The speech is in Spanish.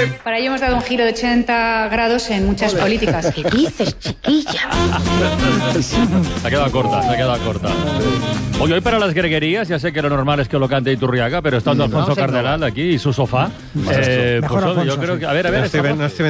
Para ello hemos dado un giro de 80 grados en muchas políticas. ¿Qué dices, chiquilla? Se ha quedado corta. Oye, hoy para las greguerías, ya sé que lo normal es que lo cante Iturriaga, pero estando Alfonso Cardenal aquí y su sofá, Mejor pues Alfonso, yo creo sí. que... A ver, No estoy